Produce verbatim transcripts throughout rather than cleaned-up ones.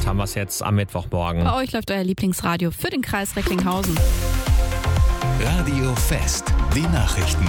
haben wir es jetzt am Mittwochmorgen. Bei euch läuft euer Lieblingsradio für den Kreis Recklinghausen. Radio Fest, die Nachrichten.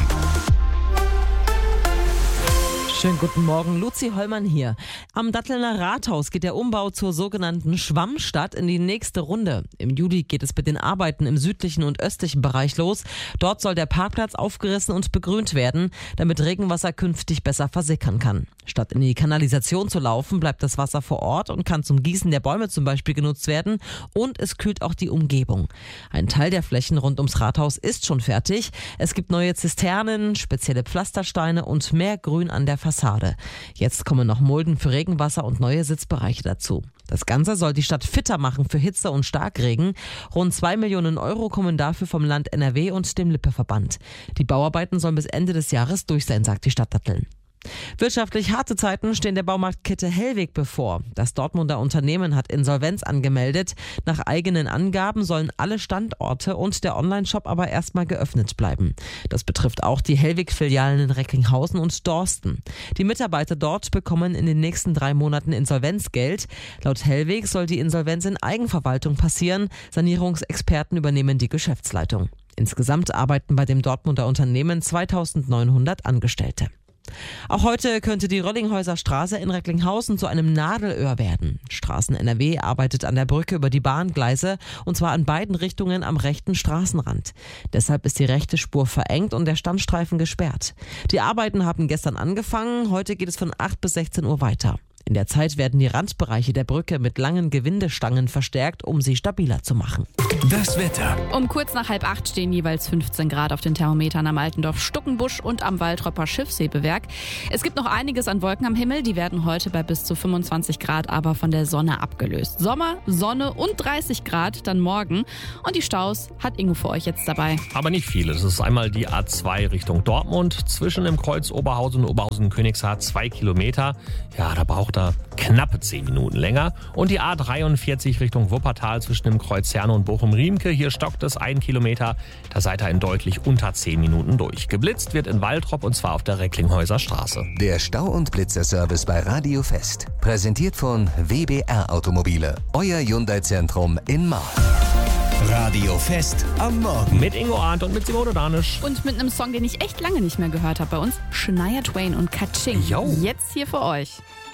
Schönen guten Morgen, Luzi Hollmann hier. Am Dattelner Rathaus geht der Umbau zur sogenannten Schwammstadt in die nächste Runde. Im Juli geht es mit den Arbeiten im südlichen und östlichen Bereich los. Dort soll der Parkplatz aufgerissen und begrünt werden, damit Regenwasser künftig besser versickern kann. Statt in die Kanalisation zu laufen, bleibt das Wasser vor Ort und kann zum Gießen der Bäume zum Beispiel genutzt werden, und es kühlt auch die Umgebung. Ein Teil der Flächen rund ums Rathaus ist schon fertig. Es gibt neue Zisternen, spezielle Pflastersteine und mehr Grün an der Fassade. Jetzt kommen noch Mulden für Regenwasser und neue Sitzbereiche dazu. Das Ganze soll die Stadt fitter machen für Hitze und Starkregen. Rund zwei Millionen Euro kommen dafür vom Land N R W und dem Lippe-Verband. Die Bauarbeiten sollen bis Ende des Jahres durch sein, sagt die Stadt Datteln. Wirtschaftlich harte Zeiten stehen der Baumarktkette Hellweg bevor. Das Dortmunder Unternehmen hat Insolvenz angemeldet. Nach eigenen Angaben sollen alle Standorte und der Onlineshop aber erstmal geöffnet bleiben. Das betrifft auch die Hellweg-Filialen in Recklinghausen und Dorsten. Die Mitarbeiter dort bekommen in den nächsten drei Monaten Insolvenzgeld. Laut Hellweg soll die Insolvenz in Eigenverwaltung passieren. Sanierungsexperten übernehmen die Geschäftsleitung. Insgesamt arbeiten bei dem Dortmunder Unternehmen zweitausendneunhundert Angestellte. Auch heute könnte die Röllinghäuser Straße in Recklinghausen zu einem Nadelöhr werden. Straßen N R W arbeitet an der Brücke über die Bahngleise, und zwar an beiden Richtungen am rechten Straßenrand. Deshalb ist die rechte Spur verengt und der Standstreifen gesperrt. Die Arbeiten haben gestern angefangen, heute geht es von acht bis sechzehn Uhr weiter. In der Zeit werden die Randbereiche der Brücke mit langen Gewindestangen verstärkt, um sie stabiler zu machen. Das Wetter. Um kurz nach halb acht stehen jeweils fünfzehn Grad auf den Thermometern am Altendorf Stuckenbusch und am Waltropper Schiffshebewerk. Es gibt noch einiges an Wolken am Himmel, die werden heute bei bis zu fünfundzwanzig Grad aber von der Sonne abgelöst. Sommer, Sonne und dreißig Grad dann morgen. Und die Staus hat Ingo für euch jetzt dabei. Aber nicht viele. Das ist einmal die A zwei Richtung Dortmund, zwischen dem Kreuz Oberhausen und Oberhausen-Königshardt zwei Kilometer. Ja, da braucht er knappe zehn Minuten länger. Und die A dreiundvierzig Richtung Wuppertal zwischen dem Kreuz Herne und Bochum-Riemke. Hier stockt es ein Kilometer. Da seid ihr in deutlich unter zehn Minuten durch. Geblitzt wird in Waltrop, und zwar auf der Recklinghäuser Straße. Der Stau- und Blitzerservice bei Radio Fest. Präsentiert von W B R Automobile. Euer Hyundai-Zentrum in Mark. Radio Fest am Morgen. Mit Ingo Arndt und mit Simone Danisch. Und mit einem Song, den ich echt lange nicht mehr gehört habe bei uns. Shania Twain und Kaching. Jo. Jetzt hier für euch.